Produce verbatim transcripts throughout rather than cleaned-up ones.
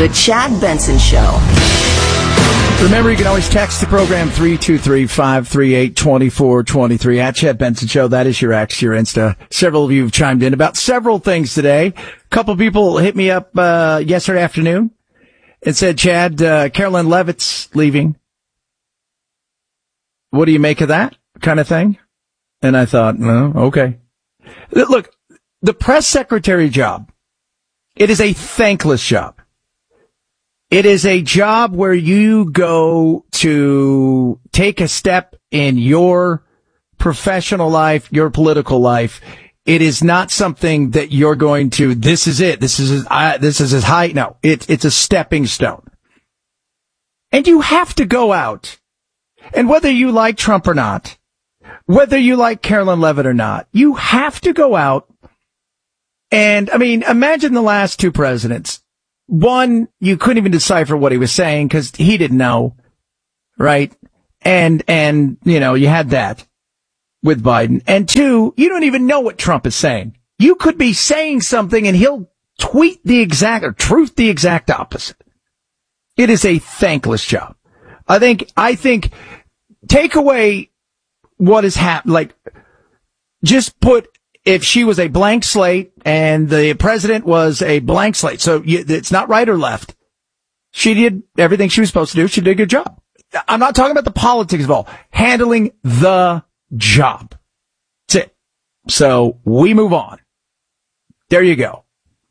The Chad Benson Show. Remember, you can always text the program three two three, five three eight, two four two three at Chad Benson Show. That is your X, your Insta. Several of you have chimed in about several things today. A couple people hit me up uh yesterday afternoon and said, Chad, uh, Carolyn Levitt's leaving. What do you make of that kind of thing? And I thought, well, okay. Look, the press secretary job, it is a thankless job. It is a job where you go to take a step in your professional life, your political life. It is not something that you're going to, this is it, this is, uh, this is as high. No, it, it's a stepping stone. And you have to go out. And whether you like Trump or not, whether you like Carolyn Levitt or not, you have to go out. And, I mean, imagine the last two presidents. One, you couldn't even decipher what he was saying because he didn't know, right? And, and, you know, you had that with Biden. And two, you don't even know what Trump is saying. You could be saying something and he'll tweet the exact, or truth the exact opposite. It is a thankless job. I think, I think, take away what has happened, like, just put, if she was a blank slate and the president was a blank slate, so you, it's not right or left. She did everything she was supposed to do. She did a good job. I'm not talking about the politics of all. Handling the job. That's it. So we move on. There you go.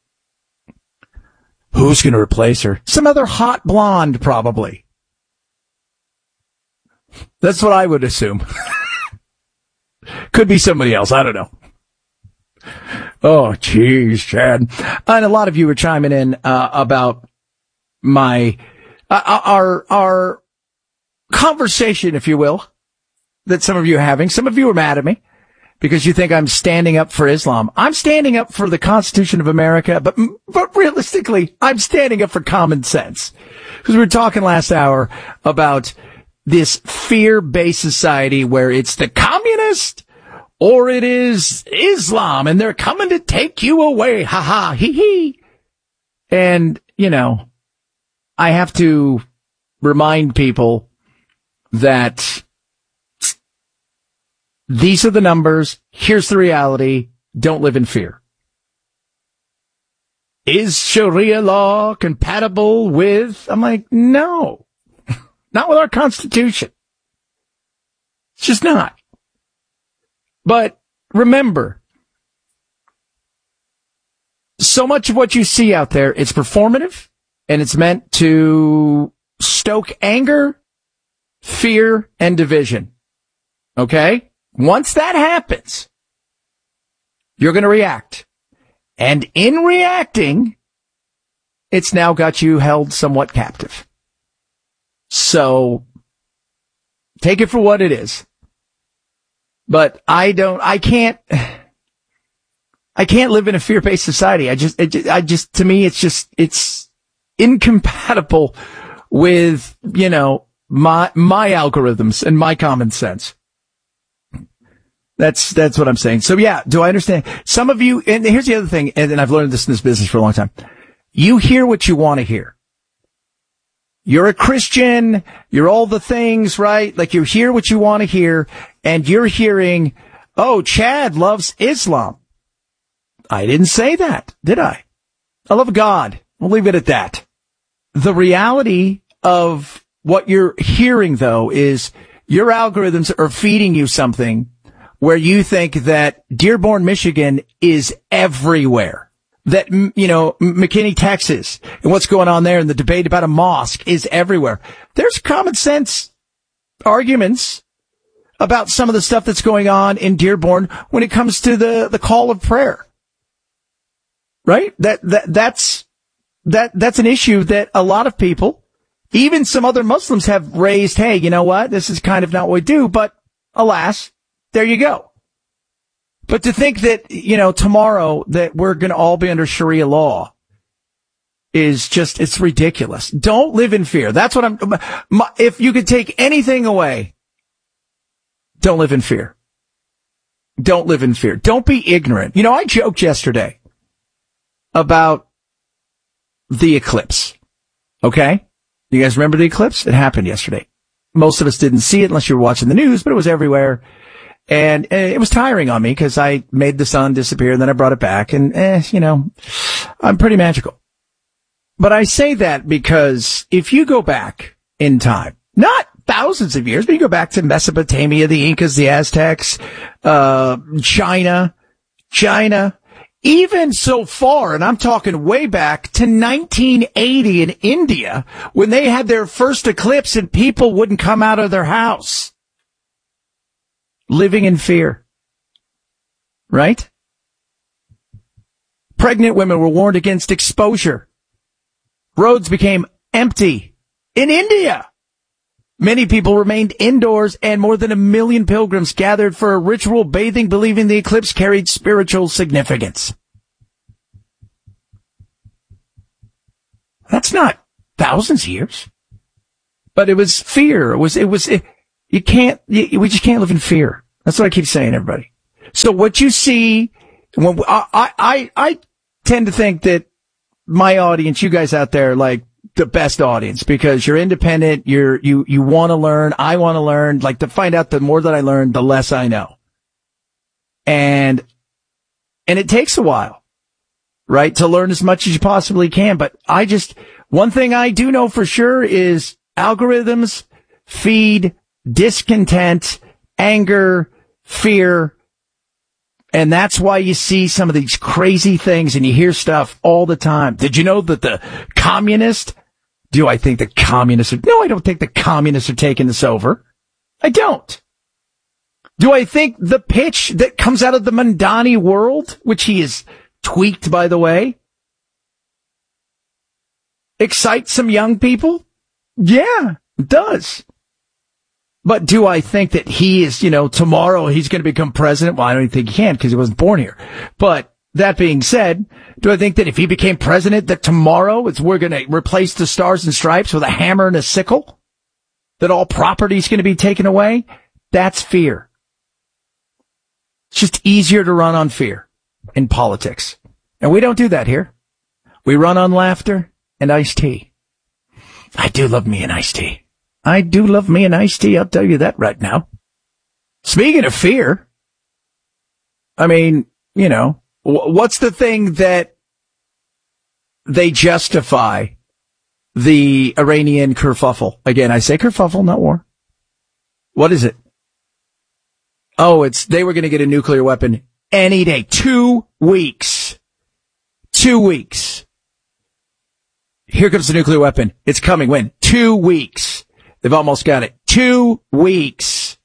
Who's going to replace her? Some other hot blonde, probably. That's what I would assume. Could be somebody else. I don't know. Oh, geez, Chad. And a lot of you were chiming in uh, about my uh, our our conversation, if you will, that some of you are having. Some of you are mad at me because you think I'm standing up for Islam. I'm standing up for the Constitution of America, but but realistically, I'm standing up for common sense. Because we were talking last hour about this fear-based society where it's the communist or it is Islam, and they're coming to take you away. Ha ha, hee hee. And, you know, I have to remind people that these are the numbers. Here's the reality. Don't live in fear. Is Sharia law compatible with? I'm like, no, not with our Constitution. It's just not. But remember, so much of what you see out there, it's performative, and it's meant to stoke anger, fear, and division. Okay? Once that happens, you're going to react. And in reacting, it's now got you held somewhat captive. So, take it for what it is. But I don't, I can't, I can't live in a fear-based society. I just, it, I just, to me, it's just, it's incompatible with, you know, my, my algorithms and my common sense. That's, that's what I'm saying. So yeah, do I understand? Some of you, and here's the other thing, and I've learned this in this business for a long time. You hear what you want to hear. You're a Christian, you're all the things, right? Like you hear what you want to hear, and you're hearing, oh, Chad loves Islam. I didn't say that, did I? I love God. We'll leave it at that. The reality of what you're hearing, though, is your algorithms are feeding you something where you think that Dearborn, Michigan is everywhere. That, you know, McKinney, Texas, and what's going on there, and the debate about a mosque is everywhere. There's common sense arguments about some of the stuff that's going on in Dearborn when it comes to the, the call of prayer. Right? That, that, that's, that, that's an issue that a lot of people, even some other Muslims, have raised. Hey, you know what? This is kind of not what we do, but alas, there you go. But to think that, you know, tomorrow that we're going to all be under Sharia law is just, it's ridiculous. Don't live in fear. That's what I'm, my, if you could take anything away, don't live in fear. Don't live in fear. Don't be ignorant. You know, I joked yesterday about the eclipse. Okay? You guys remember the eclipse? It happened yesterday. Most of us didn't see it unless you were watching the news, but it was everywhere. And uh, it was tiring on me because I made the sun disappear and then I brought it back. And, eh, you know, I'm pretty magical. But I say that because if you go back in time, not thousands of years, but you go back to Mesopotamia, the Incas, the Aztecs, uh, China, China, even so far, and I'm talking way back to nineteen eighty in India, when they had their first eclipse and people wouldn't come out of their house. Living in fear. Right? Pregnant women were warned against exposure. Roads became empty in India. Many people remained indoors, and more than a million pilgrims gathered for a ritual bathing, believing the eclipse carried spiritual significance. That's not thousands of years. But it was fear. It was, it was, it, you can't, you, we just can't live in fear. That's what I keep saying, everybody. So what you see, when I, I, I tend to think that my audience, you guys out there, like, the best audience because you're independent, you're, you, you want to learn, I want to learn, like to find out the more that I learn, the less I know. And, and it takes a while, right, to learn as much as you possibly can. But I just, one thing I do know for sure is algorithms feed discontent, anger, fear. And that's why you see some of these crazy things and you hear stuff all the time. Did you know that the communists, do I think the communists are, no, I don't think the communists are taking this over. I don't. Do I think the pitch that comes out of the Mamdani world, which he is tweaked, by the way, excites some young people? Yeah, it does. But do I think that he is, you know, tomorrow he's going to become president? Well, I don't even think he can because he wasn't born here. But that being said, do I think that if he became president that tomorrow it's, we're going to replace the stars and stripes with a hammer and a sickle? That all property is going to be taken away? That's fear. It's just easier to run on fear in politics. And we don't do that here. We run on laughter and iced tea. I do love me an iced tea. I do love me an iced tea, I'll tell you that right now. Speaking of fear, I mean, you know, what's the thing that they justify the Iranian kerfuffle? Again, I say kerfuffle, not war. What is it? Oh, it's, they were going to get a nuclear weapon any day. Two weeks. Two weeks. Here comes the nuclear weapon. It's coming. When? Two weeks. They've almost got it. Two weeks.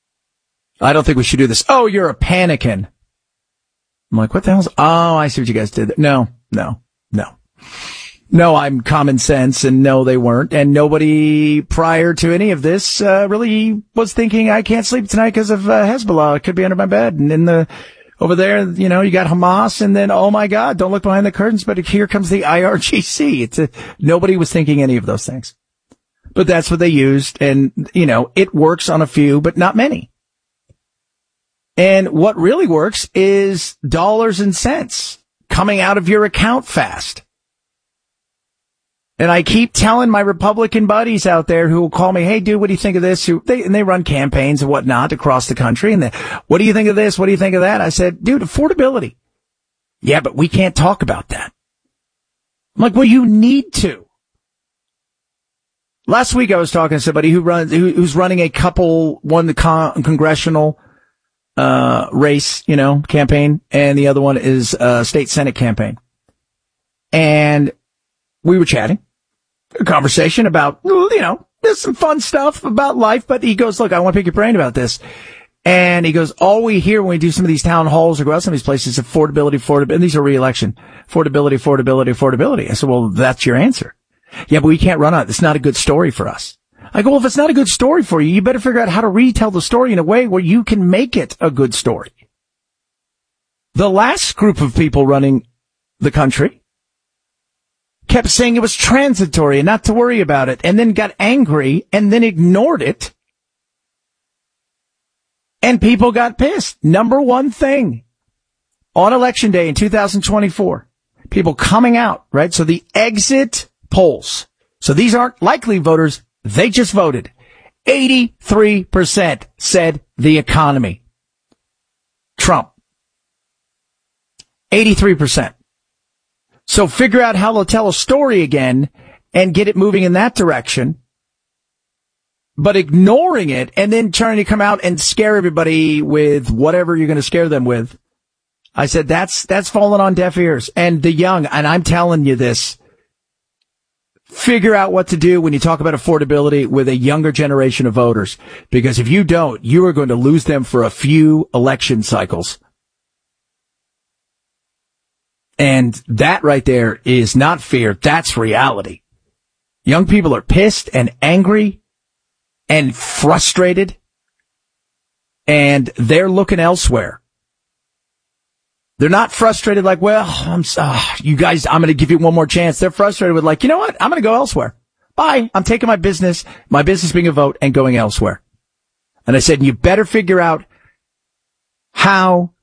I don't think we should do this. Oh, you're a panicking. I'm like, what the hell's, oh, I see what you guys did. No, no, no. No, I'm common sense, and no, they weren't. And nobody prior to any of this, uh, really was thinking, I can't sleep tonight because of uh, Hezbollah. It could be under my bed. And in the, over there, you know, you got Hamas, and then, oh my God, don't look behind the curtains, but here comes the I R G C. It's a, nobody was thinking any of those things. But that's what they used, and, you know, it works on a few, but not many. And what really works is dollars and cents coming out of your account fast. And I keep telling my Republican buddies out there who will call me, hey, dude, what do you think of this? Who they, and they run campaigns and whatnot across the country. And they, what do you think of this? What do you think of that? I said, dude, affordability. Yeah, but we can't talk about that. I'm like, well, you need to. Last week I was talking to somebody who runs, who, who's running a couple, one the con- congressional, uh, race, you know, campaign, and the other one is a state Senate campaign. And we were chatting, a conversation about, you know, there's some fun stuff about life, but he goes, look, I want to pick your brain about this. And he goes, all we hear when we do some of these town halls or go out some of these places is affordability, affordability, and these are re-election, affordability, affordability, affordability. I said, well, that's your answer. Yeah, but we can't run on it. It's not a good story for us. I go, well, if it's not a good story for you, you better figure out how to retell the story in a way where you can make it a good story. The last group of people running the country kept saying it was transitory and not to worry about it, and then got angry and then ignored it. And people got pissed. Number one thing on election day in two thousand twenty-four, people coming out, right? So the exit polls So these aren't likely voters. They just voted. eighty-three percent said the economy. Trump. eighty-three percent. So figure out how to tell a story again and get it moving in that direction. But ignoring it and then trying to come out and scare everybody with whatever you're going to scare them with. I said, that's, that's fallen on deaf ears. And the young, and I'm telling you this, figure out what to do when you talk about affordability with a younger generation of voters. Because if you don't, you are going to lose them for a few election cycles. And that right there is not fear. That's reality. Young people are pissed and angry and frustrated, and they're looking elsewhere. They're not frustrated like, well, I'm uh, you guys, I'm going to give you one more chance. They're frustrated with like, you know what? I'm going to go elsewhere. Bye. I'm taking my business, my business being a vote, and going elsewhere. And I said, you better figure out how